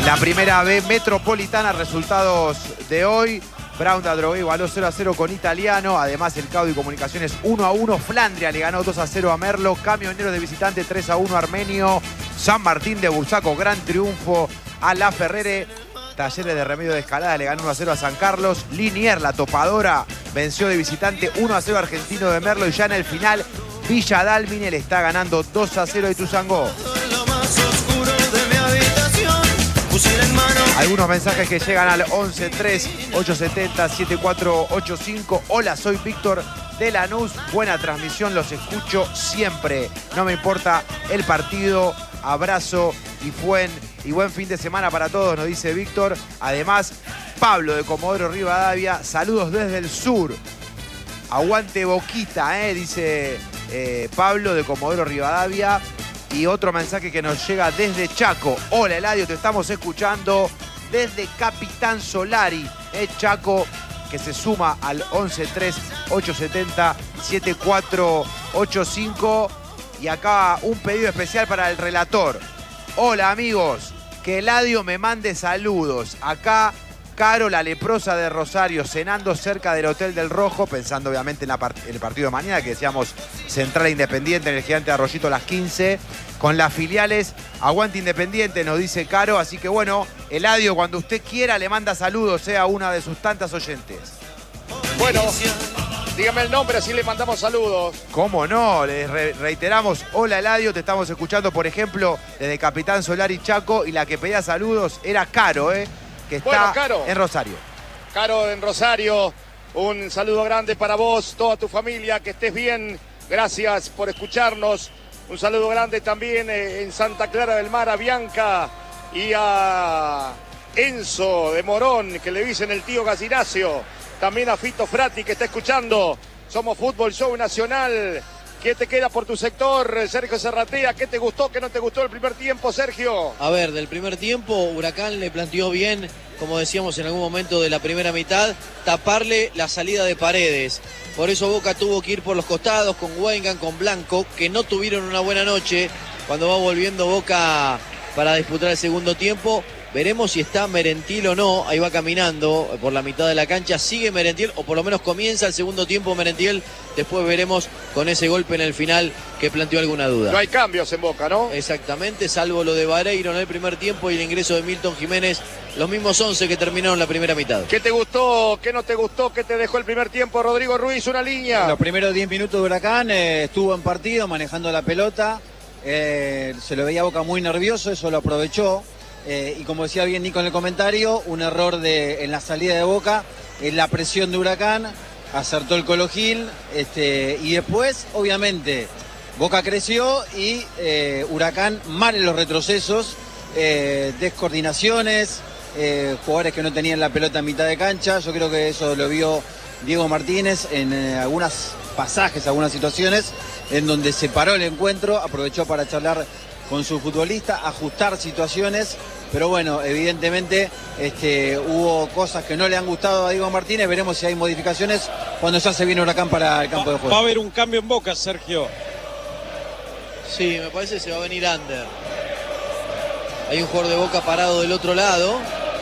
En la primera B metropolitana, resultados de hoy. Brown de Adrogué igualó 0-0 con Italiano. Además, el Caudi Comunicaciones 1-1. Flandria le ganó 2-0 a Merlo. Camioneros de visitante 3-1 Armenio. San Martín de Bursaco, gran triunfo a La Ferrere. Talleres de Remedio de Escalada le ganó 1-0 a San Carlos. Liniers, la topadora, venció de visitante 1-0 Argentino de Merlo. Y ya en el final, Villa Dálmine le está ganando 2-0 a Ituzaingó. Algunos mensajes que llegan al 11-3-870-7485. Hola, soy Víctor de Lanús. Buena transmisión, los escucho siempre. No me importa el partido. Abrazo y buen fin de semana para todos, nos dice Víctor. Además, Pablo de Comodoro Rivadavia. Saludos desde el sur. Aguante Boquita, dice Pablo de Comodoro Rivadavia. Y otro mensaje que nos llega desde Chaco. Hola, Eladio, te estamos escuchando desde Capitán Solari. Chaco, que se suma al 11-3-870-7485. Y acá un pedido especial para el relator. Hola, amigos, que Eladio me mande saludos. Acá, Caro, la leprosa de Rosario, cenando cerca del Hotel del Rojo, pensando obviamente en el partido de mañana, que decíamos Central Independiente en el Gigante de Arroyito a las 15, con las filiales. Aguante Independiente, nos dice Caro. Así que bueno, Eladio, cuando usted quiera, le manda saludos a una de sus tantas oyentes. Bueno, dígame el nombre, así le mandamos saludos. ¿Cómo no? Les reiteramos, hola Eladio, te estamos escuchando, por ejemplo, desde Capitán Solari Chaco, y la que pedía saludos era Caro, que está Caro, en Rosario. Caro en Rosario, un saludo grande para vos, toda tu familia, que estés bien, gracias por escucharnos. Un saludo grande también en Santa Clara del Mar a Bianca y a Enzo de Morón, que le dicen el tío Gallinacio. También a Fito Frati, que está escuchando. Somos Fútbol Show Nacional. ¿Qué te queda por tu sector, Sergio Serratea? ¿Qué te gustó, qué no te gustó el primer tiempo, Sergio? A ver, del primer tiempo, Huracán le planteó bien, como decíamos en algún momento de la primera mitad, taparle la salida de Paredes. Por eso Boca tuvo que ir por los costados con Weingart, con Blanco, que no tuvieron una buena noche. Cuando va volviendo Boca para disputar el segundo tiempo, veremos si está Merentiel o no. Ahí va caminando por la mitad de la cancha. Sigue Merentiel, o por lo menos comienza el segundo tiempo Merentiel. Después veremos con ese golpe en el final que planteó alguna duda. No hay cambios en Boca, ¿no? Exactamente, salvo lo de Vareiro en el primer tiempo y el ingreso de Milton Jiménez. Los mismos 11 que terminaron la primera mitad. ¿Qué te gustó? ¿Qué no te gustó? ¿Qué te dejó el primer tiempo, Rodrigo Ruiz? Una línea. Los primeros 10 minutos de Huracán estuvo en partido, manejando la pelota. Se lo veía a Boca muy nervioso, eso lo aprovechó. Y como decía bien Nico en el comentario, un error en la salida de Boca, en la presión de Huracán, acertó el Colo Gil, y después, obviamente, Boca creció y Huracán mal en los retrocesos, descoordinaciones, jugadores que no tenían la pelota en mitad de cancha. Yo creo que eso lo vio Diego Martínez en algunos pasajes, algunas situaciones, en donde se paró el encuentro, aprovechó para charlar con su futbolista, ajustar situaciones, pero bueno, evidentemente hubo cosas que no le han gustado a Diego Martínez. Veremos si hay modificaciones cuando ya se viene Huracán para el campo de juego. Va a haber un cambio en Boca, Sergio. Sí, me parece que se va a venir Ander. Hay un jugador de Boca parado del otro lado.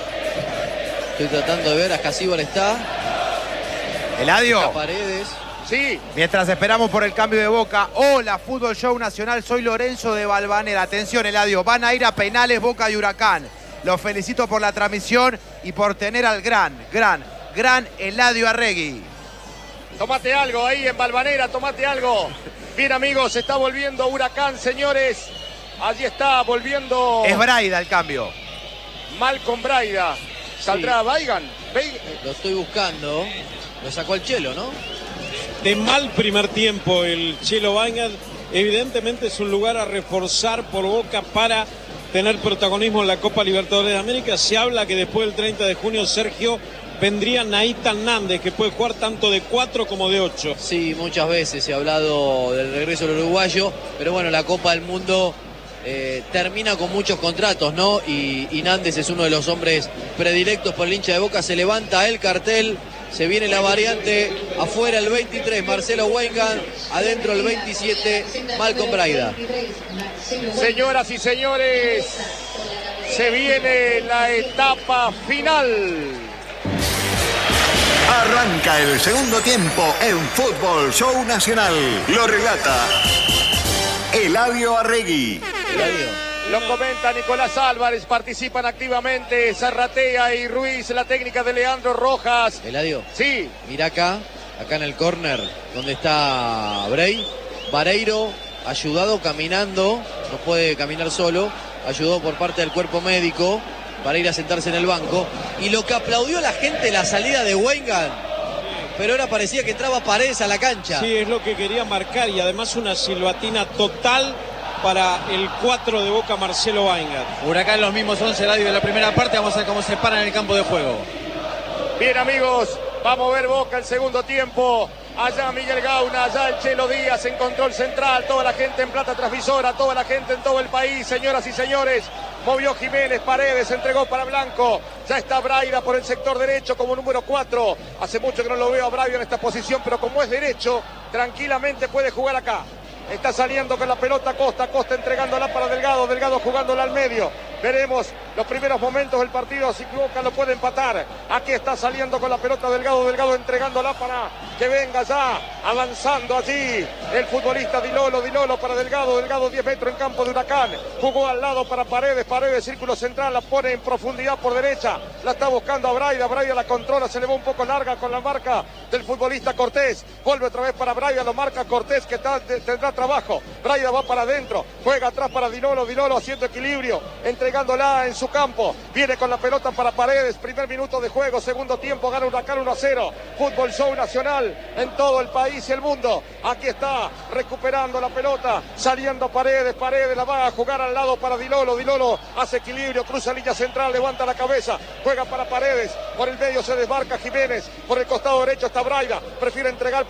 Estoy tratando de ver, Ascasíbal está. Eladio. Paredes. Sí. Mientras esperamos por el cambio de Boca. Hola, Fútbol Show Nacional. Soy Lorenzo de Valvanera. Atención, Eladio. Van a ir a penales Boca y Huracán. Los felicito por la transmisión y por tener al gran Eladio Arregui. Tomate algo ahí en Valvanera, tomate algo. Bien, amigos, está volviendo Huracán, señores. Allí está volviendo. Es Braida el cambio. Malcolm Braida. ¿Saldrá Weingart? Lo estoy buscando. Lo sacó el Chelo, ¿no? De mal primer tiempo el Chelo Weingart. Evidentemente es un lugar a reforzar por Boca para tener protagonismo en la Copa Libertadores de América. Se habla que después del 30 de junio, Sergio, vendría Nahitan Nández, que puede jugar tanto de 4 como de 8. Sí, muchas veces se ha hablado del regreso del uruguayo, pero bueno, la Copa del Mundo termina con muchos contratos, ¿no? Y Nández es uno de los hombres predilectos por el hincha de Boca. Se levanta el cartel, se viene la variante, afuera el 23, Marcelo Weingart, adentro el 27, Malcolm Braida. Señoras y señores, Se viene la etapa final. Arranca el segundo tiempo en Fútbol Show Nacional. Lo relata Eladio Arregui. Lo comenta Nicolás Álvarez, participan activamente Zarratea y Ruiz, la técnica de Leandro Rojas. Eladio. Sí. Mira acá en el córner, donde está Vareiro, ayudado caminando, no puede caminar solo, ayudado por parte del cuerpo médico para ir a sentarse en el banco. Y lo que aplaudió la gente, la salida de Weingart, pero ahora parecía que entraba Paredes a la cancha. Sí, es lo que quería marcar, y además una silbatina total para el 4 de Boca, Marcelo Weingart. Huracán los mismos 11 Eladio de la primera parte, vamos a ver cómo se paran en el campo de juego. Bien, amigos, vamos a ver Boca el segundo tiempo. Allá Miguel Gauna, allá el Chelo Díaz en control central, toda la gente en plata transmisora, toda la gente en todo el país, señoras y señores. Movió Jiménez, Paredes, entregó para Blanco. Ya está Braida por el sector derecho como número 4. Hace mucho que no lo veo a Braida en esta posición, pero como es derecho, tranquilamente puede jugar acá. Está saliendo con la pelota Costa entregándola para Delgado, Delgado jugándola al medio. Veremos los primeros momentos del partido, si Boca lo puede empatar. Aquí está saliendo con la pelota Delgado, Delgado entregándola para que venga ya, avanzando allí el futbolista Dilolo para Delgado, Delgado 10 metros en campo de Huracán. Jugó al lado para Paredes, Paredes círculo central, la pone en profundidad por derecha. La está buscando a Braida, Braida la controla, se le va un poco larga con la marca del futbolista Cortés. Vuelve otra vez para Braida, lo marca Cortés que tendrá trabajo. Braida va para adentro, juega atrás para Dilolo haciendo equilibrio, entregándola en su campo. Viene con la pelota para Paredes, primer minuto de juego, segundo tiempo, gana Huracán 1-0. Fútbol Show Nacional en todo el país y el mundo. Aquí está recuperando la pelota, saliendo Paredes, Paredes la va a jugar al lado para Dilolo, Dilolo hace equilibrio, cruza línea central, levanta la cabeza, juega para Paredes, por el medio se desmarca Jiménez, por el costado derecho está Braida, prefiere entregar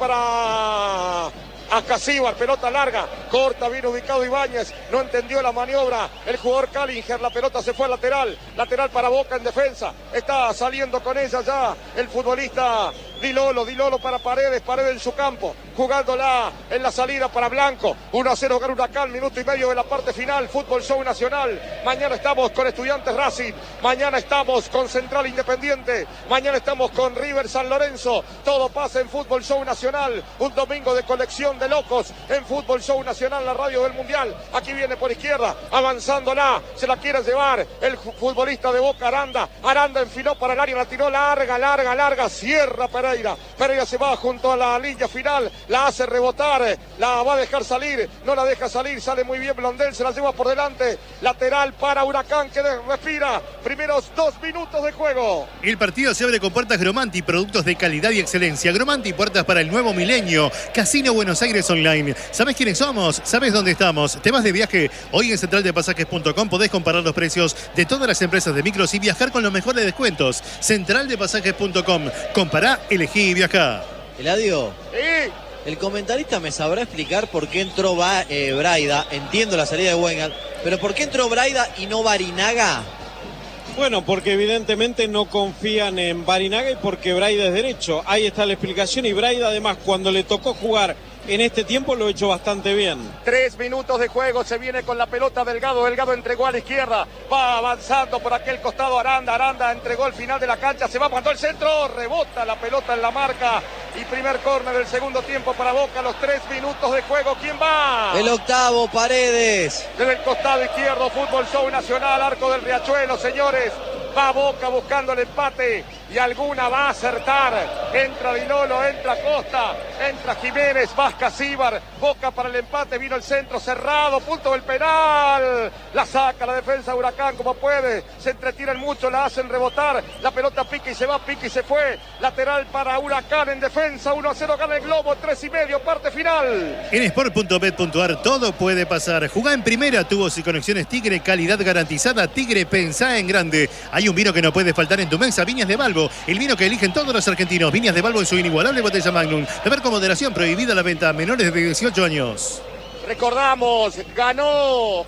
para Casíbar, pelota larga, corta, bien ubicado Ibáñez, no entendió la maniobra el jugador Callinger, la pelota se fue al lateral, lateral para Boca en defensa, está saliendo con ella ya el futbolista Dilolo para Paredes, Paredes en su campo, jugándola en la salida para Blanco, 1-0 gana Huracán, minuto y medio de la parte final, Fútbol Show Nacional. Mañana estamos con Estudiantes Racing, mañana estamos con Central Independiente, mañana estamos con River San Lorenzo, todo pasa en Fútbol Show Nacional, un domingo de colección de locos en Fútbol Show Nacional, la radio del Mundial. Aquí viene por izquierda, avanzándola, se la quiere llevar el futbolista de Boca, Aranda enfiló para el área, la tiró larga, cierra Pereira se va junto a la línea final, la hace rebotar, la va a dejar salir, no la deja salir, sale muy bien Blondel, se la lleva por delante, lateral para Huracán que respira, primeros 2 minutos de juego. El partido se abre con puertas Gromanti, productos de calidad y excelencia. Gromanti, puertas para el nuevo milenio. Casino Buenos Aires Online. ¿Sabés quiénes somos? ¿Sabés dónde estamos? ¿Te vas de viaje? Hoy en centraldepasajes.com podés comparar los precios de todas las empresas de micros y viajar con los mejores descuentos. Centraldepasajes.com. Compará, elegí y viajá. Eladio. Sí. El comentarista me sabrá explicar por qué entró Braida. Entiendo la salida de Weingart, pero ¿por qué entró Braida y no Barinaga? Bueno, porque evidentemente no confían en Barinaga y porque Braida es derecho. Ahí está la explicación, y Braida además cuando le tocó jugar en este tiempo lo ha hecho bastante bien. 3 minutos de juego, se viene con la pelota Delgado entregó a la izquierda, va avanzando por aquel costado Aranda entregó al final de la cancha, se va, mandó el centro, rebota la pelota en la marca y primer córner del segundo tiempo para Boca, los 3 minutos de juego. ¿Quién va? El octavo, Paredes. Desde el costado izquierdo, Fútbol Show Nacional, arco del Riachuelo, señores. Va Boca buscando el empate y alguna va a acertar. Entra Dilolo, entra Costa, entra Jiménez, va Casíbar. Boca para el empate, vino el centro cerrado, punto del penal. La saca la defensa de Huracán como puede. Se entretiran mucho, la hacen rebotar. La pelota pica y se va, pica y se fue. Lateral para Huracán en defensa. 1-0 gana el Globo, 3:30, parte final. En sport.bet.ar todo puede pasar. Jugá en primera, tubos y conexiones Tigre, calidad garantizada. Tigre, pensá en grande. Hay un vino que no puede faltar en tu mesa, Viñas de Balbo, el vino que eligen todos los argentinos. Viñas de Balbo en su inigualable botella Magnum. Beber con moderación, prohibida la venta a menores de 18 años. Recordamos, ganó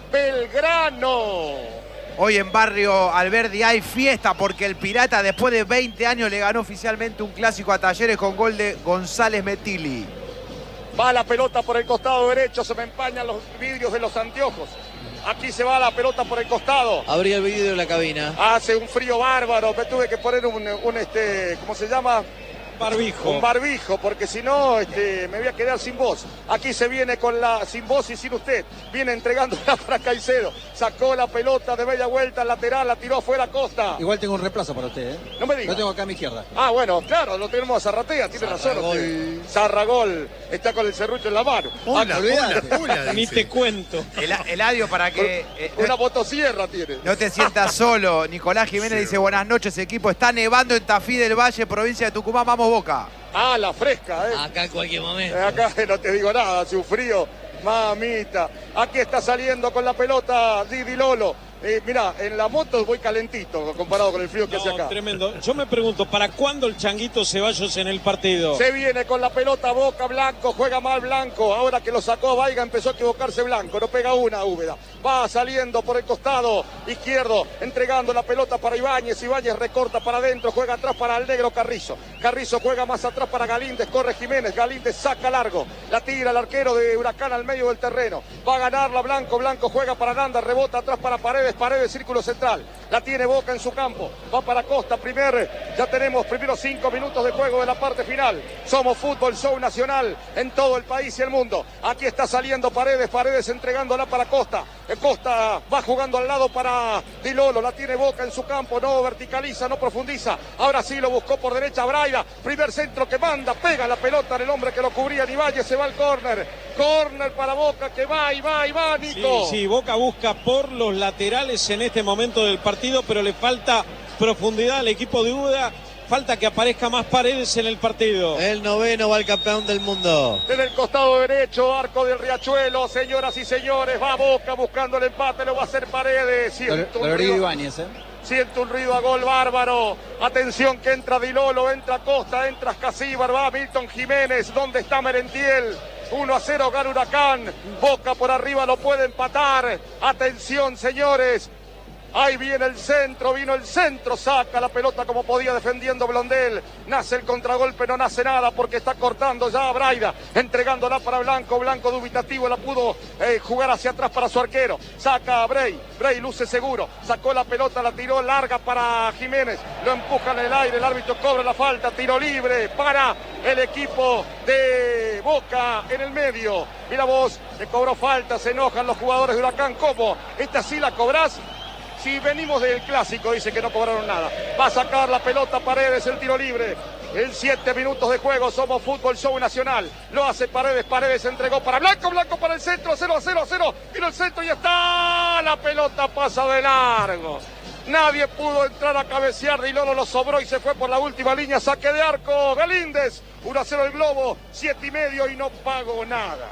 Belgrano. Hoy en Barrio Alberdi hay fiesta porque el Pirata después de 20 años le ganó oficialmente un clásico a Talleres con gol de González Metilli. Va la pelota por el costado derecho, se me empañan los vidrios de los anteojos. Aquí se va la pelota por el costado. Abría el vidrio de la cabina. Hace un frío bárbaro. Me tuve que poner un ¿cómo se llama? Barbijo. Un barbijo, porque si no me voy a quedar sin voz. Aquí se viene sin voz y sin usted. Viene entregándola para Caicedo. Sacó la pelota de media vuelta, lateral, la tiró fuera Costa. Igual tengo un reemplazo para usted, ¿eh? No me diga. Lo tengo acá a mi izquierda. Ah, bueno, claro, lo tenemos a Zarratea, tiene razón. Zarragol está con el serrucho en la mano. Hola, Ni te cuento. Eladio, para que Una motosierra tiene. no te sientas solo. Nicolás Jiménez dice, buenas noches, equipo. Está nevando en Tafí del Valle, provincia de Tucumán. Vamos, Boca. Ah, la fresca, ¿eh? Acá en cualquier momento. Acá no te digo nada, hace un frío. Mamita. Aquí está saliendo con la pelota Di Lolo. Mirá, en la moto voy calentito comparado con el frío que hace acá. Tremendo. Yo me pregunto, ¿para cuándo el Changuito Ceballos en el partido? Se viene con la pelota Boca, Blanco, juega mal Blanco. Ahora que lo sacó Vaiga empezó a equivocarse Blanco. No pega una, Úbeda. Va saliendo por el costado izquierdo, entregando la pelota para Ibáñez. Ibáñez recorta para adentro, juega atrás para el negro Carrizo. Carrizo juega más atrás para Galíndez, corre Jiménez. Galíndez saca largo. La tira el arquero de Huracán al medio del terreno. Va a ganarla Blanco. Blanco juega para Nanda, rebota atrás para Paredes. Paredes, círculo central. La tiene Boca en su campo. Va para Costa. Ya tenemos primeros 5 minutos de juego de la parte final. Somos Fútbol Show Nacional en todo el país y el mundo. Aquí está saliendo Paredes. Paredes entregándola para Costa. Costa va jugando al lado para Di Lolo. La tiene Boca en su campo. No verticaliza, no profundiza. Ahora sí lo buscó por derecha Braida. Primer centro que manda. Pega la pelota en el hombre que lo cubría. Valle se va al córner. Córner para Boca que va, Nico. Sí, Boca busca por los laterales en este momento del partido, pero le falta profundidad al equipo de Úbeda. Falta que aparezca más Paredes en el partido. El noveno va el campeón del mundo. En el costado derecho, arco del Riachuelo, señoras y señores, va Boca buscando el empate, lo va a hacer Paredes. Dolorido Ibáñez, ¿eh? Siento un ruido a gol bárbaro. Atención que entra Di Lolo, entra Costa, entra Escasíbar, va Milton Jiménez. ¿Dónde está Merentiel? 1-0 gana Huracán. Boca por arriba lo puede empatar. Atención, señores. Ahí viene el centro, vino el centro, saca la pelota como podía defendiendo Blondel. Nace el contragolpe, no nace nada porque está cortando ya a Braida, entregándola para Blanco. Blanco dubitativo, la pudo jugar hacia atrás para su arquero. Saca a Bray, Bray luce seguro, sacó la pelota, la tiró larga para Jiménez. Lo empuja en el aire, el árbitro cobra la falta, tiro libre para el equipo de Boca en el medio. Mira vos, le cobró falta, se enojan los jugadores de Huracán. ¿Cómo? ¿Esta sí la cobrás? Si venimos del clásico, dice que no cobraron nada. Va a sacar la pelota Paredes, el tiro libre. En 7 minutos de juego somos Fútbol Show Nacional. Lo hace Paredes, Paredes entregó para Blanco, Blanco para el centro, 0-0. Vino el centro y está. La pelota pasa de largo. Nadie pudo entrar a cabecear, Di Lolo lo sobró y se fue por la última línea. Saque de arco, Galíndez. 1-0 el Globo, 7,5 y no pago nada.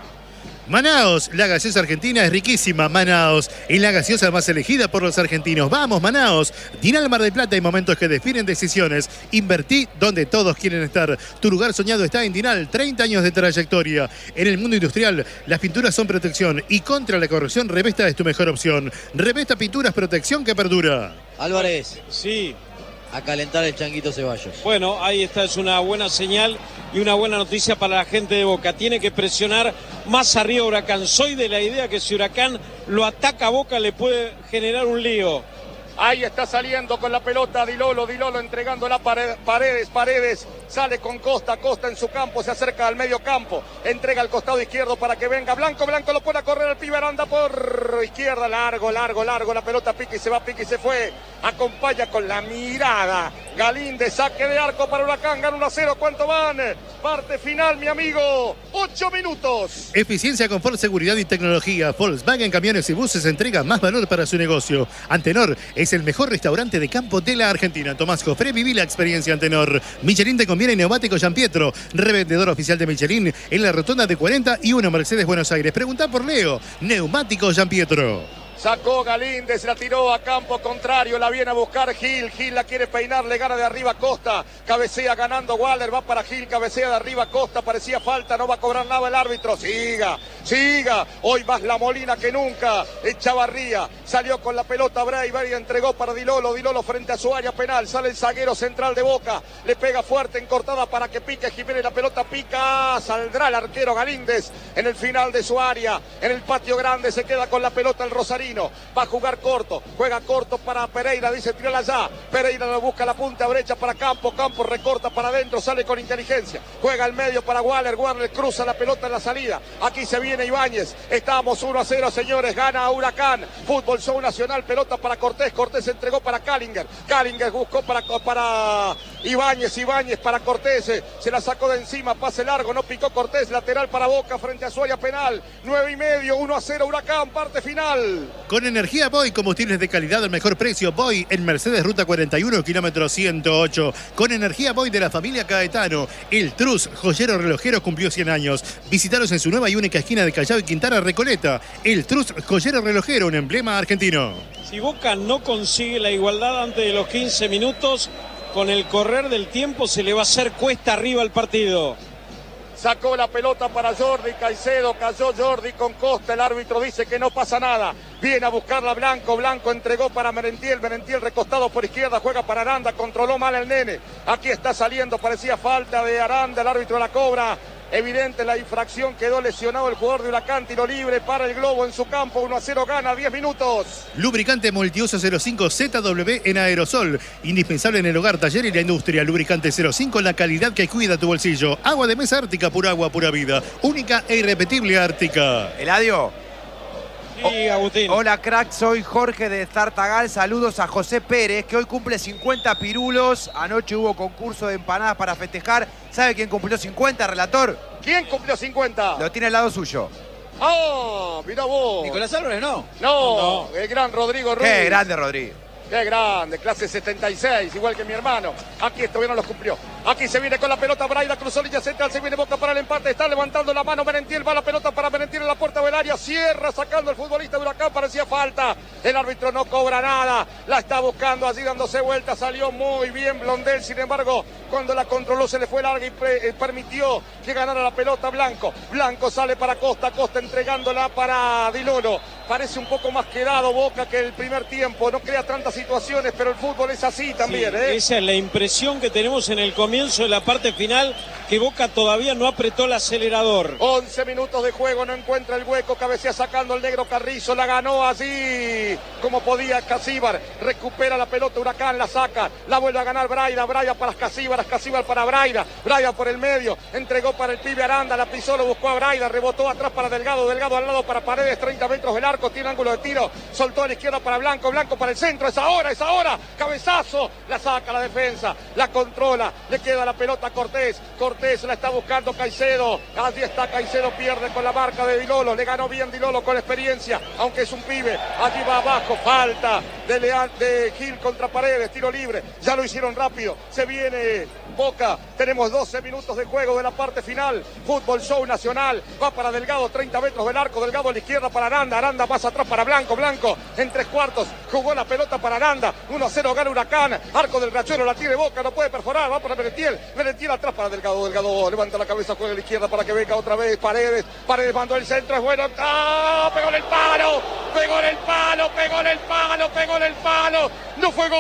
Manaos, la gaseosa argentina es riquísima. Manaos es la gaseosa más elegida por los argentinos. Vamos, Manaos. Dinal Mar del Plata, hay momentos que definen decisiones. Invertí donde todos quieren estar. Tu lugar soñado está en Dinal. 30 años de trayectoria. En el mundo industrial, las pinturas son protección y contra la corrosión, Revesta es tu mejor opción. Revesta Pinturas, protección que perdura. Álvarez. Sí. A calentar el Changuito Ceballos. Bueno, ahí está, es una buena señal y una buena noticia para la gente de Boca. Tiene que presionar más arriba Huracán. Soy de la idea que si Huracán lo ataca a Boca le puede generar un lío. Ahí está saliendo con la pelota Di Lolo entregándola a Paredes, sale con Costa en su campo, se acerca al medio campo, entrega al costado izquierdo para que venga Blanco lo pone a correr, el pibe anda por izquierda, largo, la pelota pica y se fue, acompaña con la mirada, Galíndez, saque de arco para Huracán, gana 1-0, ¿cuánto van? Parte final, mi amigo, 8 minutos. Eficiencia, confort, seguridad y tecnología. Volkswagen Camiones y Buses entrega más valor para su negocio. Antenor es el mejor restaurante de campo de la Argentina. Tomás Jofré, viví la experiencia Antenor. Michelin te conviene, Neumático Giampietro, revendedor oficial de Michelin en la rotonda de 41 Mercedes, Buenos Aires. Preguntá por Leo, Neumático Giampietro. Sacó Galíndez, la tiró a campo contrario, la viene a buscar Gil la quiere peinar, le gana de arriba Costa, cabecea ganando Waller, va para Gil, cabecea de arriba Costa, parecía falta, no va a cobrar nada el árbitro, siga, hoy más la Molina que nunca, Echavarría, salió con la pelota Bray entregó para Di Lolo frente a su área penal, sale el zaguero central de Boca, le pega fuerte en cortada para que pique Jiménez, la pelota pica, saldrá el arquero Galíndez en el final de su área, en el patio grande se queda con la pelota el Rosario, Argentino. Va a jugar corto, juega corto para Pereira, dice tírala allá. Pereira lo busca la punta brecha para Campos, Campos recorta para adentro, sale con inteligencia. Juega al medio para Waller, Waller cruza la pelota en la salida. Aquí se viene Ibáñez, estamos 1-0, señores, gana Huracán. Fútbol Show Nacional, pelota para Cortés, Cortés entregó para Callinger. Callinger buscó para Ibáñez, Ibáñez para Cortés, se la sacó de encima, pase largo, no picó Cortés, lateral para Boca frente a Suárez, penal, 9:30, 1-0 Huracán, parte final. Con energía Boy, combustibles de calidad al mejor precio. Boy en Mercedes Ruta 41, kilómetro 108. Con energía Boy de la familia Caetano. El Trus, joyero relojero, cumplió 100 años. Visitaros en su nueva y única esquina de Callao y Quintana, Recoleta. El Trus, joyero relojero, un emblema argentino. Si Boca no consigue la igualdad antes de los 15 minutos, con el correr del tiempo se le va a hacer cuesta arriba al partido. Sacó la pelota para Jordi Caicedo, cayó Jordi con Costa, el árbitro dice que no pasa nada. Viene a buscarla Blanco, Blanco entregó para Merentiel, Merentiel recostado por izquierda, juega para Aranda, controló mal el nene. Aquí está saliendo, parecía falta de Aranda, el árbitro la cobra. Evidente la infracción, quedó lesionado el jugador de Huracán, tiro libre para el Globo en su campo, 1-0 gana, 10 minutos. Lubricante Multiuso 05 ZW en aerosol, indispensable en el hogar, taller y la industria. Lubricante 05, la calidad que cuida tu bolsillo. Agua de mesa Ártica, pura agua, pura vida. Única e irrepetible Ártica. Eladio. Sí, Agustín. Hola crack, soy Jorge de Tartagal. Saludos a José Pérez, que hoy cumple 50 pirulos. Anoche hubo concurso de empanadas para festejar. ¿Sabe quién cumplió 50, relator? ¿Quién cumplió 50? Lo tiene al lado suyo. ¡Ah! Mirá vos. Nicolás Álvarez, ¿no? No, el gran Rodrigo Ruiz. Qué grande, Rodrigo. Qué grande, clase 76, igual que mi hermano. Aquí todavía no los cumplió. Aquí se viene con la pelota, Braida cruzó línea central, se viene Boca para el empate, está levantando la mano Merentiel, va la pelota para Merentiel en la puerta del área, cierra sacando el futbolista de Huracán, parecía falta. El árbitro no cobra nada, la está buscando allí dándose vuelta, salió muy bien Blondel, sin embargo, cuando la controló se le fue larga y permitió que ganara la pelota Blanco. Blanco sale para Costa, Costa entregándola para Di Lolo. Parece un poco más quedado Boca que el primer tiempo, no crea tantas situaciones, pero el fútbol es así también. Sí, esa es la impresión que tenemos en el comienzo de la parte final, que Boca todavía no apretó el acelerador. 11 minutos de juego, no encuentra el hueco, cabecea sacando el negro Carrizo, la ganó así como podía Casíbar, recupera la pelota Huracán, la saca, la vuelve a ganar Braida, Braida para Casíbar, Casíbar para Braida, Braida por el medio, entregó para el pibe Aranda, la pisó, lo buscó a Braida, rebotó atrás para Delgado, Delgado al lado para Paredes, 30 metros del arco, tiene ángulo de tiro, soltó a la izquierda para Blanco, Blanco para el centro, es ahora, cabezazo, la saca la defensa, la controla, le queda la pelota a Cortés, Cortés la está buscando Caicedo, allí está Caicedo, pierde con la marca de Di Lolo, le ganó bien Di Lolo con experiencia, aunque es un pibe, allí va abajo, falta de Gil contra Paredes, tiro libre, ya lo hicieron rápido, se viene Boca, tenemos 12 minutos de juego de la parte final, Fútbol Show Nacional, va para Delgado, 30 metros del arco, Delgado a la izquierda para Aranda, Aranda más atrás para Blanco, Blanco en 3/4, jugó la pelota para Aranda, 1-0 gana Huracán, arco del Rachuelo, la tiene Boca, no puede perforar, va para Merentiel, Merentiel atrás para Delgado, Delgado levanta la cabeza, juega a la izquierda para que venga otra vez Paredes, Paredes mandó el centro, es bueno, ¡ah! Pegó en el palo, pegó en el palo, pegó en el palo, pegó en el palo, no fue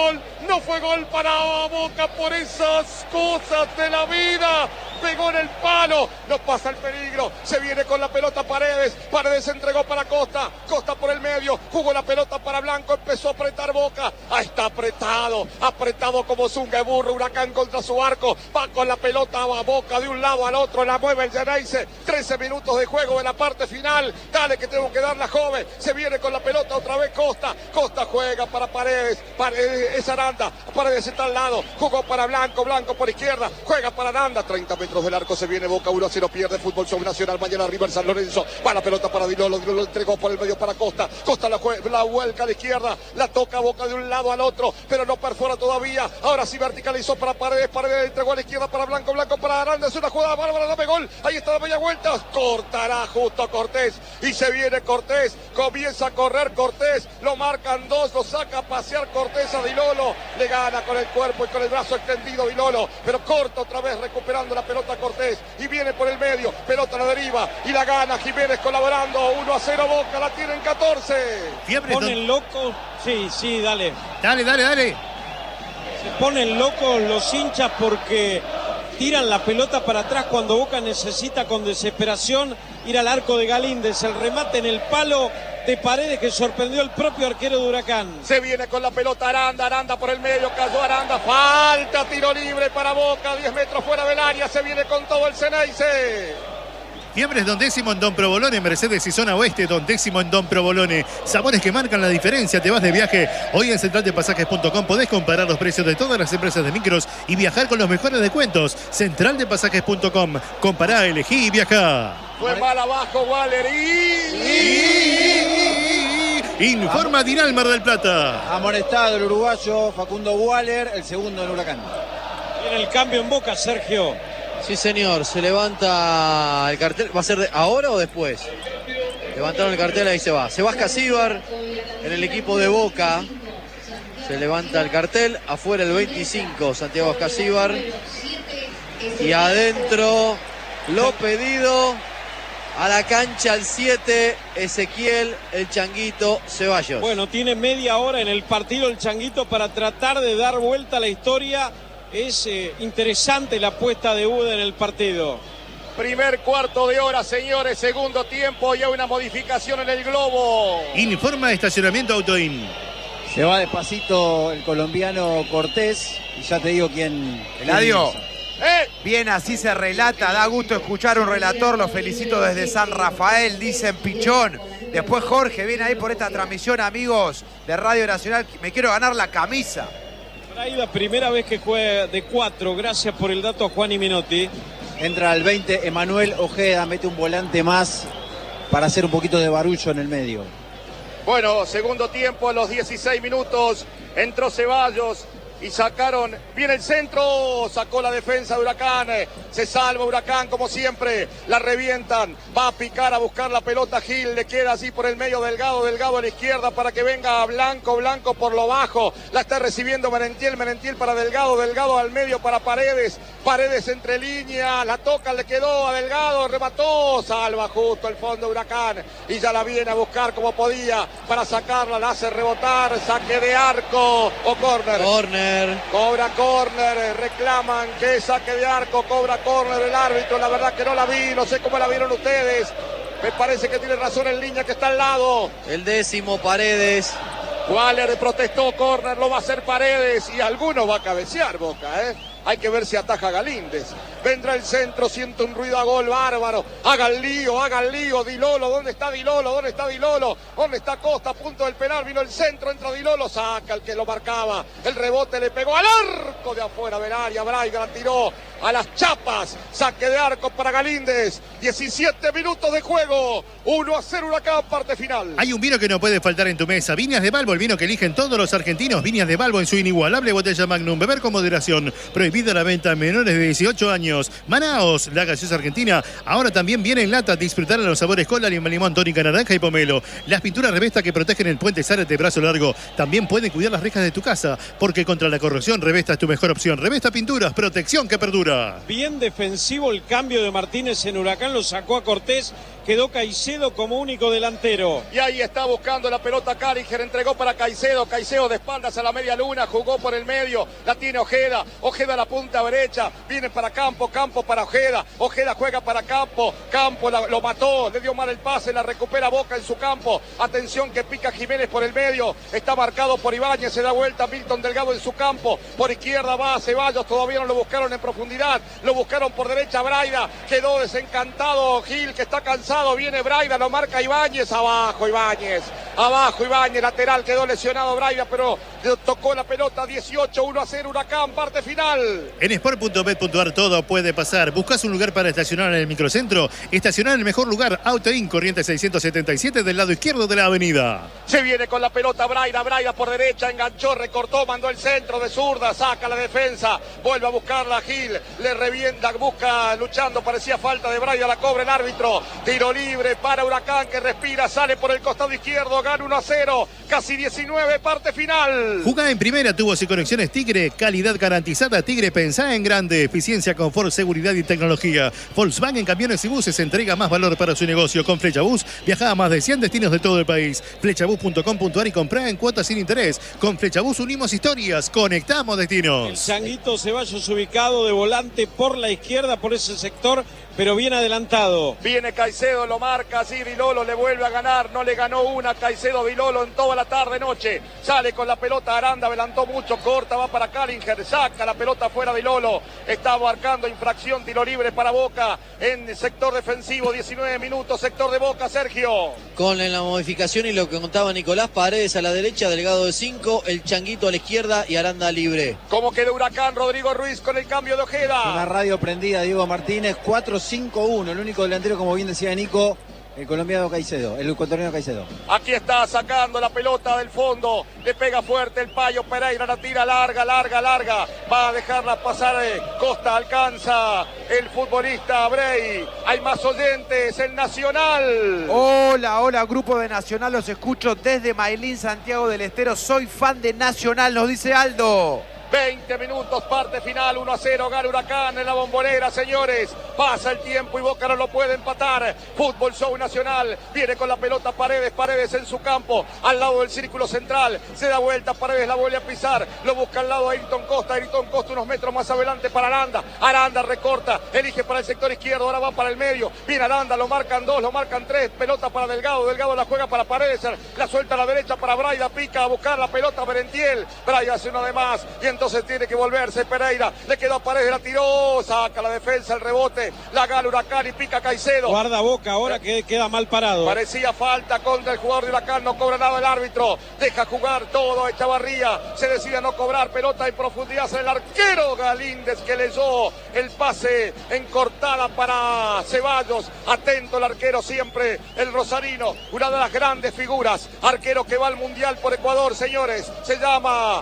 gol para Boca por esas cosas de la vida, pegó en el palo, no pasa el peligro, se viene con la pelota Paredes, Paredes entregó para Costa, Costa por el medio, jugó la pelota para Blanco, empezó a apretar Boca, está apretado como zunga de burro, Huracán contra su arco, va con la pelota a Boca de un lado al otro, la mueve el Geneise, 13 minutos de juego de la parte final, dale que tengo que dar la joven, se viene con la pelota otra vez Costa, Costa juega para Paredes, Paredes es Aranda, Paredes está al lado, jugó para Blanco, Blanco por izquierda, juega para Aranda, 30 metros del arco, se viene Boca, 1-0 pierde Fútbol Show Nacional, mañana arriba en San Lorenzo, va la pelota para Di Lolo, Di Lolo entregó por el medio para Costa, Costa la vuelca a la izquierda, la toca Boca de un lado al otro, pero no perfora todavía, ahora sí verticalizó para Paredes, Paredes entregó a la izquierda para Blanco, Blanco para Aranda, es una jugada bárbara, dame gol, ahí está la media vuelta, cortará justo Cortés, y se viene Cortés, comienza a correr Cortés, lo marcan dos, lo saca a pasear Cortés a Di Lolo, le gana con el cuerpo y con el brazo extendido Di Lolo, pero corta otra vez recuperando la pelota Cortés, y viene por el medio, pelota a la deriva, y la gana Jiménez colaborando, 1-0 Boca, la tienen 14. Se ponen locos, sí, dale. Dale. Se ponen locos los hinchas porque tiran la pelota para atrás cuando Boca necesita con desesperación ir al arco de Galíndez, el remate en el palo de Paredes que sorprendió al propio arquero de Huracán. Se viene con la pelota Aranda por el medio, cayó Aranda, falta, tiro libre para Boca, 10 metros fuera del área, se viene con todo el Ceneice. Fiambres Don Décimo en Don Provolone, Mercedes y Zona Oeste, Don Décimo en Don Provolone. Sabores que marcan la diferencia. Te vas de viaje. Hoy en centraldepasajes.com podés comparar los precios de todas las empresas de micros y viajar con los mejores descuentos. Centraldepasajes.com. Compará, elegí y viajá. Fue mal abajo Waller Informa Dinal Mar del Plata. Amonestado el uruguayo Facundo Waller, el segundo en Huracán. Viene el cambio en Boca, Sergio. Sí, señor, se levanta el cartel. ¿Va a ser ahora o después? Levantaron el cartel, ahí se va. Se va Escasíbar en el equipo de Boca. Se levanta el cartel. Afuera el 25, Santiago Escasíbar. Y adentro, lo pedido a la cancha el 7, Ezequiel, el Changuito Ceballos. Bueno, tiene media hora en el partido el Changuito para tratar de dar vuelta a la historia. Es interesante la apuesta de Uda en el partido. Primer cuarto de hora, señores, segundo tiempo y hay una modificación en el globo. Informa Estacionamiento Autoin. Se va despacito el colombiano Cortés y ya te digo quién. Eladio. Bien, así se relata, da gusto escuchar un relator, lo felicito desde San Rafael, dicen Pichón. Después Jorge viene ahí por esta transmisión, amigos de Radio Nacional, me quiero ganar la camisa. La primera vez que juega de 4, gracias por el dato a Juan y Minotti. Entra al 20 Emanuel Ojeda, mete un volante más para hacer un poquito de barullo en el medio. Bueno, segundo tiempo a los 16 minutos, entró Ceballos y sacaron bien el centro, sacó la defensa de Huracán, se salva Huracán como siempre, la revientan, va a picar a buscar la pelota Gil, le queda así por el medio Delgado a la izquierda para que venga Blanco por lo bajo, la está recibiendo Merentiel para Delgado al medio para Paredes entre líneas, la toca, le quedó a Delgado, remató, salva justo el fondo Huracán y ya la viene a buscar como podía para sacarla, la hace rebotar, saque de arco o córner. Cobra córner, reclaman que saque de arco, cobra córner el árbitro, la verdad que no la vi, no sé cómo la vieron ustedes, me parece que tiene razón el línea que está al lado. El 10 Paredes. Waller protestó, córner, lo va a hacer Paredes y alguno va a cabecear Boca, Hay que ver si ataja Galíndez. Vendrá el centro, siente un ruido a gol bárbaro. Haga el lío. Dilolo, ¿dónde está Dilolo? ¿Dónde está Costa? A punto del penal, vino el centro, entra Dilolo, saca el que lo marcaba. El rebote le pegó al arco de afuera del área. Braiga la tiró a las chapas. Saque de arco para Galíndez. 17 minutos de juego. 1-0 Huracán, parte final. Hay un vino que no puede faltar en tu mesa. Viñas de Balbo, el vino que eligen todos los argentinos. Viñas de Balbo en su inigualable botella Magnum. Beber con moderación. Prohibida la venta a menores de 18 años. Manaos, la gaseosa argentina. Ahora también viene en lata. Disfrutar de los sabores cola, limón, tónica, naranja y pomelo. Las pinturas Revesta que protegen el puente Zárate brazo largo. También pueden cuidar las rejas de tu casa. Porque contra la corrosión, Revesta es tu mejor opción. Revesta Pinturas, protección que perdura. Bien defensivo el cambio de Martínez en Huracán. Lo sacó a Cortés. Quedó Caicedo como único delantero. Y ahí está buscando la pelota Cáringer, entregó para Caicedo de espaldas a la media luna, jugó por el medio, la tiene Ojeda a la punta derecha, viene para Campo para Ojeda juega para Campo lo mató, le dio mal el pase, la recupera Boca en su campo, atención que pica Jiménez por el medio, está marcado por Ibáñez, se da vuelta Milton Delgado en su campo, por izquierda va Ceballos, todavía no lo buscaron en profundidad, lo buscaron por derecha Braida, quedó desencantado Gil que está cansado, viene Braida, lo marca Ibáñez, abajo Ibáñez, lateral, quedó lesionado Braida, pero tocó la pelota, 18, 1-0 Huracán, parte final. En sport.bet.ar todo puede pasar. ¿Buscas un lugar para estacionar en el microcentro? Estacionar en el mejor lugar, Autoin, Corrientes 677 del lado izquierdo de la avenida. Se viene con la pelota Braida por derecha, enganchó, recortó, mandó el centro de zurda, saca la defensa, vuelve a buscarla Gil, le revienta, busca luchando, parecía falta de Braida, la cobra el árbitro, tiro libre para Huracán que respira, sale por el costado izquierdo, gana 1-0, casi 19, parte final. Jugá en primera, tubos y conexiones Tigre, calidad garantizada. Tigre, pensá en grande, eficiencia, confort, seguridad y tecnología. Volkswagen Camiones y Buses entrega más valor para su negocio. Con Flechabús viaja a más de 100 destinos de todo el país. Flechabús.com.ar y comprá en cuotas sin interés. Con Flechabús unimos historias, conectamos destinos. El Changuito Ceballos ubicado de volante por la izquierda, por ese sector, pero bien adelantado. Viene Caicedo, lo marca, así Vilolo le vuelve a ganar, no le ganó una Caicedo Vilolo en toda la tarde-noche. Sale con la pelota Aranda, adelantó mucho, corta, va para Callinger, saca la pelota fuera Vilolo. Está marcando infracción, tiro libre para Boca en sector defensivo, 19 minutos, sector de Boca, Sergio. Con la modificación y lo que contaba Nicolás, Paredes a la derecha, Delgado de 5, el Changuito a la izquierda y Aranda libre. ¿Cómo quedó Huracán? Rodrigo Ruiz con el cambio de Ojeda. Una radio prendida, Diego Martínez, 4-5-1, el único delantero, como bien decía Nico, el colombiano Caicedo, el ecuatoriano Caicedo. Aquí está sacando la pelota del fondo, le pega fuerte el Payo Pereira, la tira larga, va a dejarla pasar, Costa alcanza el futbolista Brey. Hay más oyentes, el Nacional. Hola, grupo de Nacional, los escucho desde Mailín, Santiago del Estero. Soy fan de Nacional, nos dice Aldo. 20 minutos, parte final, 1-0, gana Huracán en la Bombonera, señores. Pasa el tiempo y Boca no lo puede empatar. Fútbol Show Nacional, viene con la pelota Paredes en su campo, al lado del círculo central. Se da vuelta, Paredes la vuelve a pisar, lo busca al lado de Ayrton Costa unos metros más adelante para Aranda. Aranda recorta, elige para el sector izquierdo, ahora va para el medio. Viene Aranda, lo marcan 2, lo marcan 3, pelota para Delgado, Delgado la juega para Paredes, la suelta a la derecha para Braida, pica a buscar la pelota Berentiel. Braida hace uno de más y entonces tiene que volverse Pereira, le quedó a Paredes, la tiró, saca la defensa, el rebote, la gana Huracán y pica Caicedo. Guarda Boca ahora que queda mal parado. Parecía falta contra el jugador de Huracán, no cobra nada el árbitro, deja jugar todo a Echavarría, se decide a no cobrar, pelota en profundidad, el arquero Galíndez que leyó el pase en cortada para Ceballos, atento el arquero siempre, el rosarino, una de las grandes figuras, arquero que va al Mundial por Ecuador, señores, se llama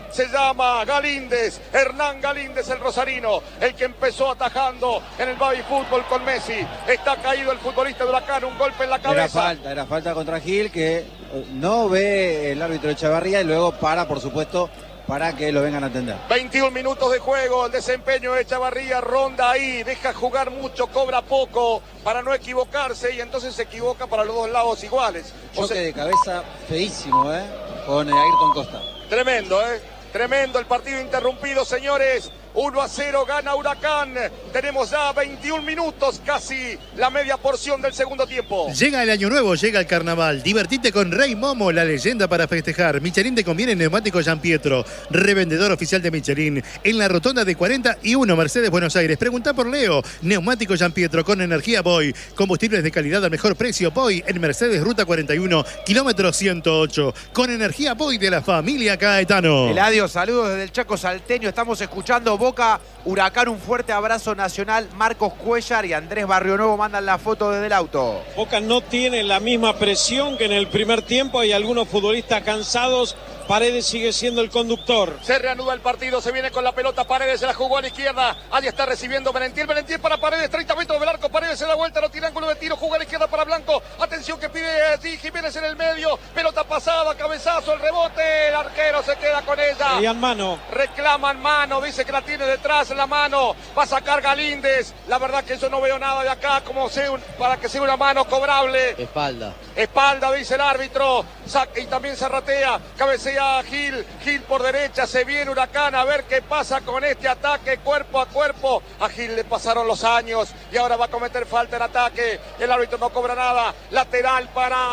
Galíndez, Hernán Galíndez, el rosarino, el que empezó atajando en el baby fútbol con Messi. Está caído el futbolista de Huracán, un golpe en la cabeza. Era falta contra Gil, que no ve el árbitro de Echavarría y luego por supuesto, para que lo vengan a atender. 21 minutos de juego, el desempeño de Echavarría, ronda ahí, deja jugar mucho, cobra poco para no equivocarse y entonces se equivoca para los dos lados iguales. Choque de cabeza feísimo, con Ayrton Costa. Tremendo el partido interrumpido, señores. 1-0 gana Huracán. Tenemos ya 21 minutos, casi la media porción del segundo tiempo. Llega el año nuevo, llega el carnaval. Divertite con Rey Momo, la leyenda para festejar. Michelin te conviene neumático Gianpietro, revendedor oficial de Michelin. En la rotonda de 41 Mercedes, Buenos Aires. Preguntá por Leo. Neumático Gianpietro con energía Boy. Combustibles de calidad al mejor precio. Boy en Mercedes, ruta 41, kilómetro 108. Con energía Boy de la familia Caetano. Eladio, saludos desde el Chaco Salteño. Estamos escuchando Boca, Huracán, un fuerte abrazo nacional. Marcos Cuellar y Andrés Barrionuevo mandan la foto desde el auto. Boca no tiene la misma presión que en el primer tiempo. Hay algunos futbolistas cansados. Paredes sigue siendo el conductor. Se reanuda el partido, se viene con la pelota Paredes, se la jugó a la izquierda. Allí está recibiendo Berentiel para Paredes, 30 metros del arco. Paredes se da vuelta, no tira ángulo de tiro, juega a la izquierda para Blanco. Atención que pide allí Jiménez en el medio. Pelota pasada, cabezazo, el rebote. El arquero se queda con ella. Querían mano. Reclaman mano, dice que la tiene detrás en la mano. Va a sacar Galíndez. La verdad que eso no veo nada de acá, como para que sea una mano cobrable. Espalda, dice el árbitro. Saca y también se ratea. Cabecea Gil por derecha, se viene Huracán a ver qué pasa con este ataque cuerpo a cuerpo. A Gil le pasaron los años y ahora va a cometer falta en ataque. El árbitro no cobra nada. Lateral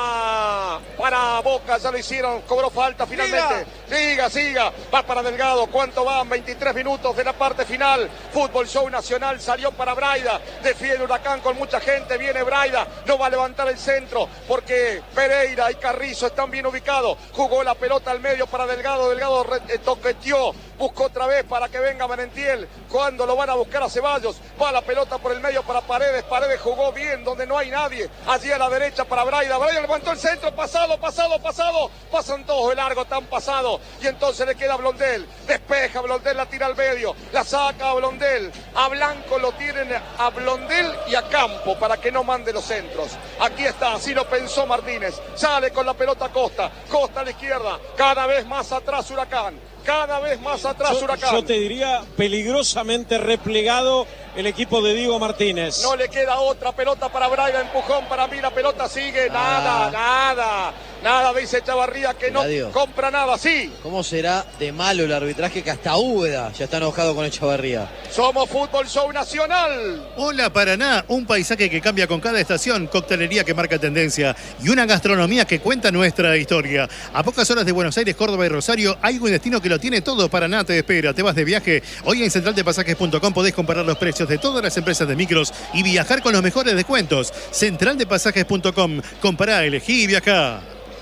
para Boca, ya lo hicieron, cobró falta finalmente. Siga, va para Delgado. ¿Cuánto van? 23 minutos de la parte final. Fútbol Show Nacional salió para Braida. Defiende Huracán con mucha gente, viene Braida, no va a levantar el centro porque Pereira y Carrizo están bien ubicados. Jugó la pelota al medio. medio para Delgado. Delgado toqueteó, buscó otra vez para que venga Merentiel. Cuando lo van a buscar a Ceballos, va la pelota por el medio para Paredes. Paredes jugó bien donde no hay nadie. Allí a la derecha para Braida. Braida levantó el centro, pasado. Pasan todos de largo, tan pasado. Y entonces le queda a Blondel. Despeja Blondel, la tira al medio. La saca a Blondel. A Blanco lo tienen a Blondel y a Campo para que no mande los centros. Aquí está, así lo pensó Martínez. Sale con la pelota Costa. Costa a la izquierda. Cada vez más atrás Huracán. Cada vez más atrás Huracán. Yo te diría peligrosamente replegado el equipo de Diego Martínez. No le queda otra pelota para Braida, empujón para mí, la pelota sigue, nada, dice Chavarría que no compra nada, sí. ¿Cómo será de malo el arbitraje que hasta Úbeda ya está enojado con el Chavarría? Somos Fútbol Show Nacional. Hola Paraná, un paisaje que cambia con cada estación, coctelería que marca tendencia y una gastronomía que cuenta nuestra historia. A pocas horas de Buenos Aires, Córdoba y Rosario hay un destino que lo tiene todo. Paraná te espera. Te vas de viaje. Hoy en centraldepasajes.com podés comparar los precios de todas las empresas de micros y viajar con los mejores descuentos. Centraldepasajes.com. Compará, elegí y viajá.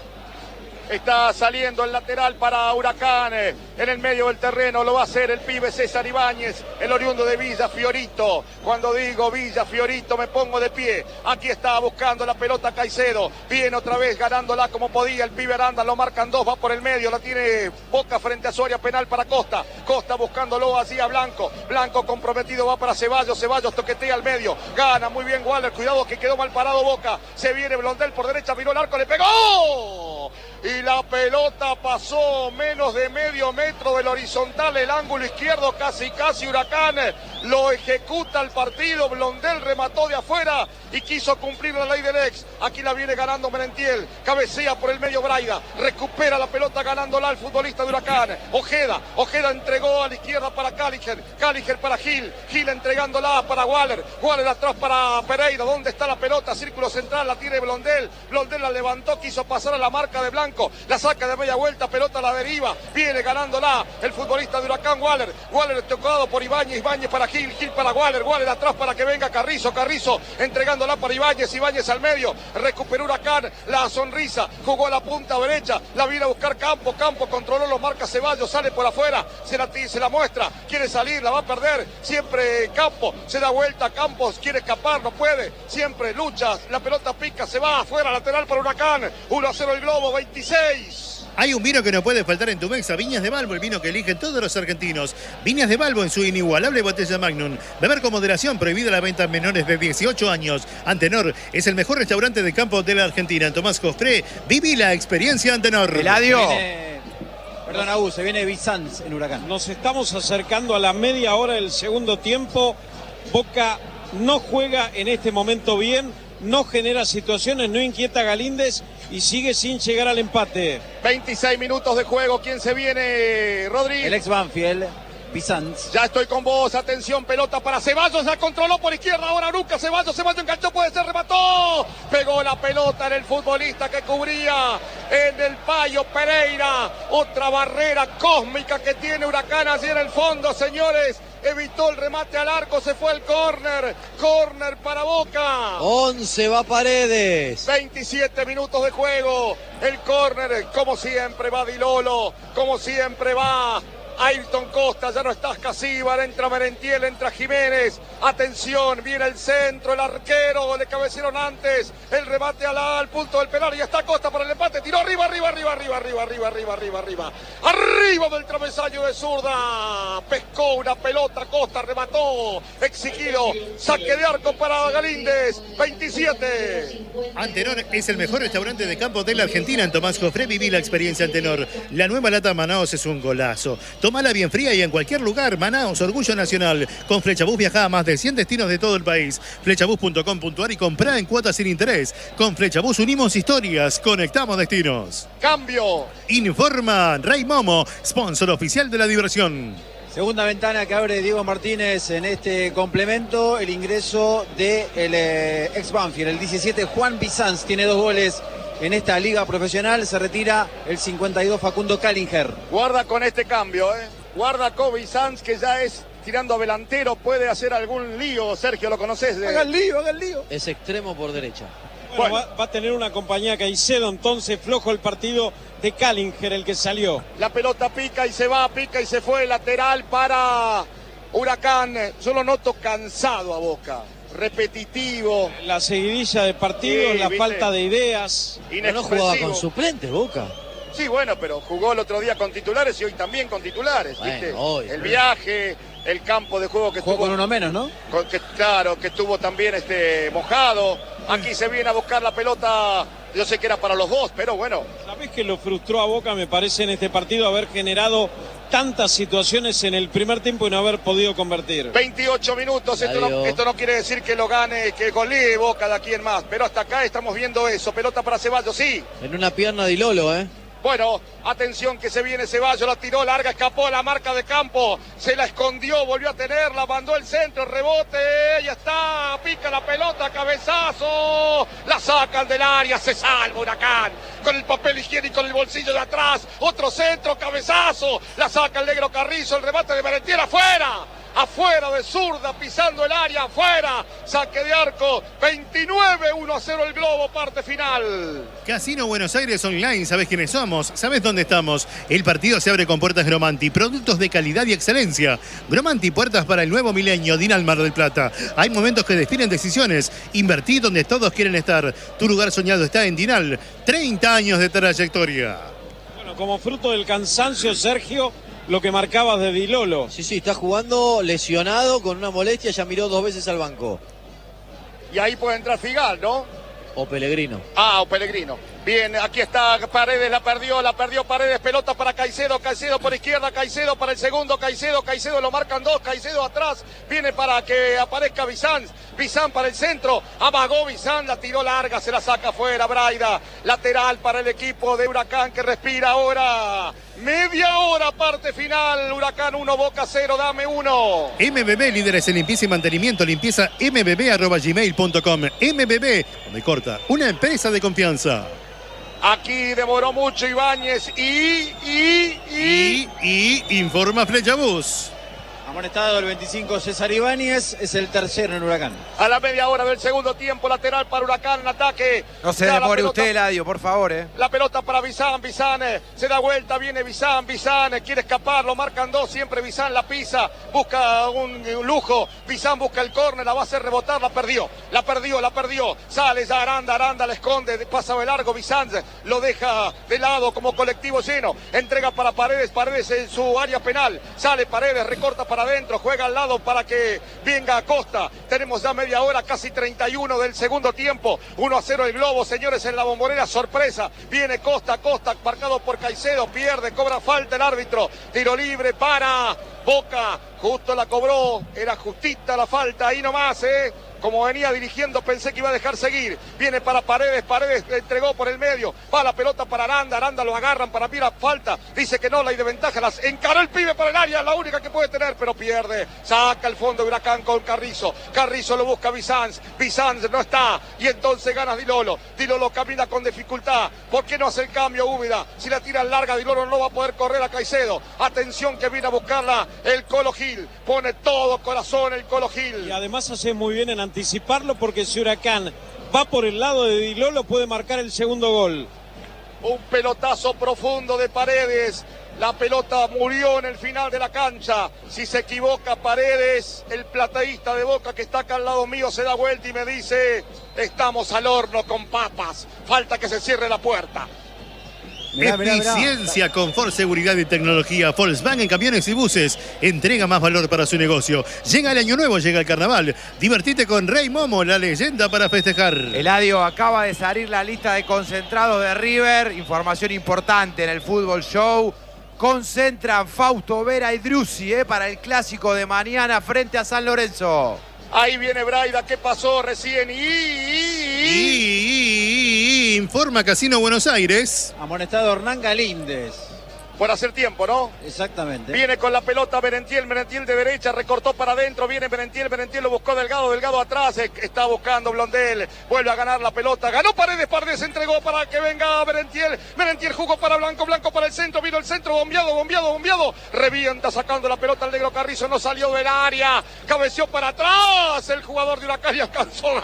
Está saliendo el lateral para Huracán. En el medio del terreno lo va a hacer el pibe César Ibáñez, el oriundo de Villa Fiorito. Cuando digo Villa Fiorito me pongo de pie. Aquí está buscando la pelota Caicedo. Viene otra vez ganándola como podía. El pibe Aranda lo marcan dos, va por el medio. La tiene Boca frente a Soria, penal para Costa. Costa buscándolo así a Blanco. Blanco comprometido, va para Ceballos. Ceballos toquetea al medio. Gana muy bien Waller. Cuidado que quedó mal parado Boca. Se viene Blondel por derecha, miró el arco, le pegó. Y la pelota pasó menos de medio metro del horizontal, el ángulo izquierdo, casi Huracán lo ejecuta el partido. Blondel remató de afuera y quiso cumplir la ley del ex. Aquí la viene ganando Merentiel, cabecea por el medio Braida, recupera la pelota ganándola el futbolista de Huracán. Ojeda entregó a la izquierda para Caliger para Gil entregándola para Waller atrás para Pereira. ¿Dónde está la pelota? Círculo central, la tiene Blondel la levantó, quiso pasar a la marca de Blanco, la saca de media vuelta, pelota a la deriva, viene ganándola el futbolista de Huracán Waller tocado por Ibáñez para Gil para Waller atrás para que venga Carrizo entregándola para Ibáñez al medio, recuperó Huracán, la sonrisa, jugó a la punta derecha, la viene a buscar Campo controló, lo marca Ceballos, sale por afuera, se la muestra, quiere salir, la va a perder, siempre Campo, se da vuelta, Campos quiere escapar, no puede, siempre lucha, la pelota pica, se va afuera, lateral para Huracán, 1-0 el Globo, 26. Hay un vino que no puede faltar en tu mesa, Viñas de Balbo, el vino que eligen todos los argentinos. Viñas de Balbo en su inigualable botella Magnum. Beber con moderación, prohibida la venta a menores de 18 años. Antenor es el mejor restaurante de campo de la Argentina. En Tomás Jofré, viví la experiencia Antenor. Eladio. Perdón, se viene Bizanz en Huracán. Nos estamos acercando a la media hora del segundo tiempo. Boca no juega en este momento bien, no genera situaciones, no inquieta a Galíndez y sigue sin llegar al empate. 26 minutos de juego. ¿Quién se viene, Rodri? El ex Banfield, Bizanz. Ya estoy con vos. Atención, pelota para Ceballos. La controló por izquierda. Ahora nunca Ceballos enganchó. Puede ser, remató. Pegó la pelota en el futbolista que cubría en el Payo Pereira. Otra barrera cósmica que tiene Huracán allí en el fondo, señores. Evitó el remate al arco, se fue el córner para Boca. 11 va Paredes. 27 minutos de juego. El córner, como siempre va Dilolo, como siempre va Ayrton Costa, ya no estás Casíbar, entra Merentiel, entra Jiménez, atención, viene el centro, el arquero, le cabecearon antes, el remate al punto del penal, y ya está Costa para el empate, tiró arriba del travesaño de zurda, pescó una pelota, Costa remató, exigido, saque de arco para Galíndez, 27. Antenor es el mejor restaurante de campo de la Argentina. En Tomás Jofré viví la experiencia Antenor. La nueva lata Manaos es un golazo. Tómala bien fría y en cualquier lugar. Manaos, orgullo nacional. Con Flechabús viajá a más de 100 destinos de todo el país. Flechabús.com.ar y comprá en cuotas sin interés. Con Flechabús unimos historias, conectamos destinos. Cambio. Informa Rey Momo, sponsor oficial de la diversión. Segunda ventana que abre Diego Martínez en este complemento. El ingreso del ex Banfield, el 17 Juan Bizanz, tiene 2 goles en esta liga profesional. Se retira el 52 Facundo Calinger. Guarda con este cambio, guarda con Bizanz, que ya es tirando a delantero, puede hacer algún lío. Sergio, ¿lo conoces? Haga el lío. Es extremo por derecha. Bueno, va a tener una compañía Caicedo, entonces flojo el partido de Callinger, el que salió. La pelota pica y se va, pica y se fue. Lateral para Huracán. Yo lo noto cansado a Boca. Repetitivo. La seguidilla de partidos, Sí, la ¿viste? falta de ideas. No jugaba con suplentes, Boca. Sí, bueno, pero jugó el otro día con titulares y hoy también con titulares, Bueno, ¿viste? hoy, el pero- viaje, el campo de juego que Jugó estuvo con uno menos, ¿no? claro, que estuvo también mojado. Aquí se viene a buscar la pelota. Yo sé que era para los dos, pero bueno. ¿Sabés que lo frustró a Boca, me parece, en este partido haber generado tantas situaciones en el primer tiempo y no haber podido convertir? 28 minutos, esto no quiere decir que lo gane, que golee Boca de aquí en más, pero hasta acá estamos viendo eso. Pelota para Ceballos, sí. En una pierna de Lolo, ¿eh? Bueno, atención que se viene Ceballos, la tiró larga, escapó a la marca de campo, se la escondió, volvió a tenerla, mandó el centro, rebote, ya está, pica la pelota, cabezazo, la sacan del área, se salva Huracán, con el papel higiénico en el bolsillo de atrás, otro centro, cabezazo, la saca el negro Carrizo, el remate de Merentiel afuera. Afuera de zurda, pisando el área, afuera, saque de arco, 29, 1-0 el Globo, parte final. Casino Buenos Aires Online, ¿sabés quiénes somos? ¿Sabés dónde estamos? El partido se abre con puertas Gromanti, productos de calidad y excelencia. Gromanti, puertas para el nuevo milenio, Dinal Mar del Plata. Hay momentos que definen decisiones. Invertí donde todos quieren estar. Tu lugar soñado está en Dinal. 30 años de trayectoria. Bueno, como fruto del cansancio, Sergio, lo que marcabas de Di Lolo. Sí, está jugando lesionado con una molestia, ya miró 2 veces al banco. Y ahí puede entrar Figal, ¿no? O Pellegrino. O Pellegrino. Bien, aquí está Paredes, la perdió Paredes, pelota para Caicedo, Caicedo por izquierda, Caicedo para el segundo, Caicedo lo marcan dos, Caicedo atrás, viene para que aparezca Bizán para el centro, amagó Bizán, la tiró larga, se la saca afuera, Braida, lateral para el equipo de Huracán que respira ahora, media hora, parte final, Huracán 1, Boca 0, dame 1. MBB, líderes en limpieza y mantenimiento, limpieza mbb@gmail.com. MBB, donde corta, una empresa de confianza. Aquí demoró mucho Ibáñez Y informa Flechabús. Amonestado el 25 César Ibáñez, es el tercero en Huracán. a la media hora del segundo tiempo, lateral para Huracán en ataque. No se Da la demore pelota. usted, Eladio, por favor, La pelota para Bizán se da vuelta, viene Bizán, quiere escapar, lo marcan dos, siempre Bizán la pisa, busca un lujo, Bizán busca el córner, la va a hacer rebotar, la perdió, sale ya Aranda la esconde, pasa de largo, Bizán lo deja de lado como colectivo lleno, entrega para Paredes en su área penal, sale Paredes, recorta para adentro, juega al lado para que venga Acosta, tenemos ya media hora, casi 31 del segundo tiempo, 1-0 el Globo, señores, en la Bombonera, sorpresa, viene Costa, marcado por Caicedo, pierde, cobra falta el árbitro, tiro libre para Boca, justo la cobró, era justita la falta, ahí nomás, como venía dirigiendo pensé que iba a dejar seguir, viene para Paredes entregó por el medio, va la pelota para Aranda lo agarran para mí la falta, dice que no, la hay de ventaja, las encaró el pibe para el área, la única que puede tener, pero pierde, saca el fondo de Huracán con Carrizo lo busca Bizán no está, y entonces gana Di Lolo camina con dificultad, ¿por qué no hace el cambio Úbeda? Si la tira larga Di Lolo no va a poder correr a Caicedo, atención que viene a buscarla el Colo Gil, pone todo corazón el Colo Gil. Y además hace muy bien en anticiparlo porque si Huracán va por el lado de Di Lolo puede marcar el segundo gol. Un pelotazo profundo de Paredes. La pelota murió en el final de la cancha. Si se equivoca Paredes, el plateísta de Boca que está acá al lado mío se da vuelta y me dice: estamos al horno con papas. Falta que se cierre la puerta. Eficiencia, confort, seguridad y tecnología. Volkswagen Camiones y Buses entrega más valor para su negocio. Llega el año nuevo, llega el carnaval. Divertite con Rey Momo, la leyenda para festejar. Eladio, acaba de salir la lista de concentrados de River. Información importante en el Fútbol Show. Concentran Fausto Vera y Driussi para el clásico de mañana frente a San Lorenzo. Ahí viene Braida, ¿qué pasó recién? Informa Casino Buenos Aires. Amonestado Hernán Galíndez. por hacer tiempo, ¿no? Exactamente. Viene con la pelota Merentiel de derecha, recortó para adentro, viene Merentiel lo buscó Delgado atrás, está buscando Blondel, vuelve a ganar la pelota, ganó Paredes entregó para que venga Merentiel jugó para Blanco para el centro, vino el centro, bombeado, revienta sacando la pelota al negro Carrizo, no salió del área, cabeció para atrás, el jugador de Huracán y alcanzó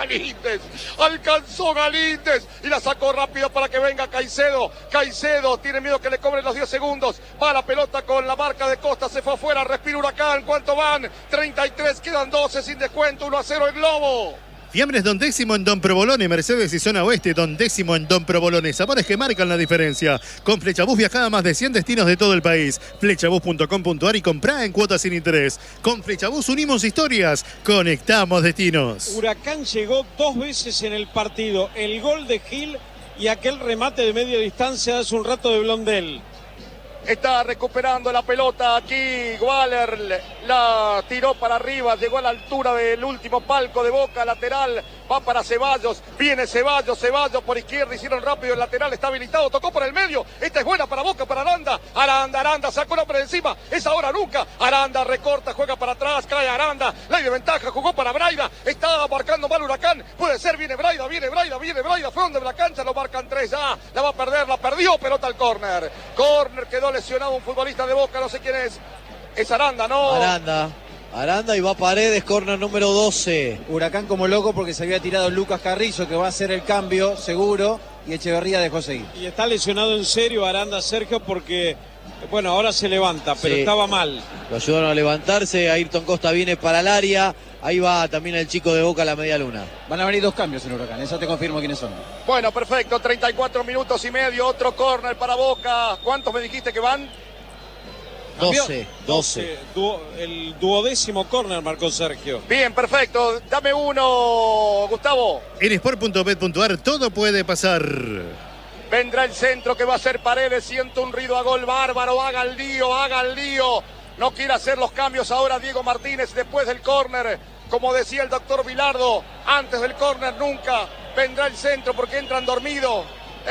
Galíndez, y la sacó rápido para que venga Caicedo, tiene miedo que le cobren los 10 segundos, va la pelota con la marca de Costa, se fue afuera, respira Huracán, ¿cuánto van? 33, quedan 12 sin descuento, 1-0 el Globo. Fiambres Don Décimo en Don Provolone, Mercedes y Zona Oeste, Don Décimo en Don Provolone. Sabores que marcan la diferencia. Con Flechabús viaja a más de 100 destinos de todo el país. Flechabús.com.ar y comprá en cuotas sin interés. Con Flechabús unimos historias, conectamos destinos. Huracán llegó 2 veces en el partido. El gol de Gil y aquel remate de media distancia hace un rato de Blondel. Está recuperando la pelota aquí, Waller la tiró para arriba, llegó a la altura del último palco de Boca, lateral, va para Ceballos, viene Ceballos por izquierda, hicieron rápido el lateral, está habilitado, tocó por el medio, esta es buena para Boca, para Aranda, sacó la por encima, es ahora nunca, Aranda recorta, juega para atrás, cae Aranda, ley de ventaja, jugó para Braida, está marcando mal Huracán, puede ser, viene Braida, fue donde la cancha, lo marcan 3 ya, la va a perder, la perdió, pelota al córner, quedó lesionado un futbolista de Boca, no sé quién es Aranda, ¿no? Aranda y va Paredes, córner número 12. Huracán como loco porque se había tirado Lucas Carrizo, que va a hacer el cambio seguro, y Echeverría dejó seguir. Y está lesionado en serio Aranda, Sergio, porque, bueno, ahora se levanta, pero sí, estaba mal. Lo ayudaron a levantarse, Ayrton Costa viene para el área, ahí va también el chico de Boca a la media luna. Van a venir 2 cambios en Huracán, eso te confirmo quiénes son. Bueno, perfecto, 34 minutos y medio, otro córner para Boca. ¿Cuántos me dijiste que van? 12. El 12º córner marcó Sergio. Bien, perfecto. Dame uno, Gustavo. En sport.bet.ar todo puede pasar. Vendrá el centro que va a ser Paredes. Siento un ruido a gol bárbaro. Haga el lío. No quiere hacer los cambios ahora Diego Martínez después del córner. Como decía el doctor Vilardo, antes del córner nunca. Vendrá el centro porque entran dormidos.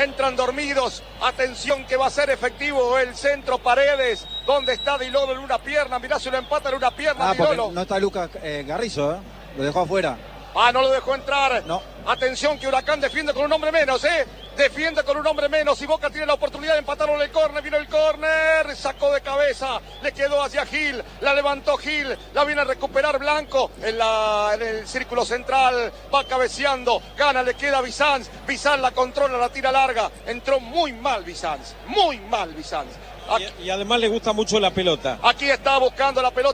Atención que va a ser efectivo el centro Paredes. ¿Dónde está Dilolo en una pierna? Mirá si lo empata en una pierna Dilolo. No está Lucas Carrizo, lo dejó afuera. No lo dejó entrar. No. Atención que Huracán defiende con un hombre menos, Defiende con un hombre menos y Boca tiene la oportunidad de empatarlo en el córner. Vino el córner, sacó de cabeza, le quedó hacia Gil, la levantó Gil, la viene a recuperar Blanco en el círculo central, va cabeceando, gana, le queda Bizanz la controla, la tira larga, entró muy mal Bizanz. Y además le gusta mucho la pelota. Aquí está buscando la pelota.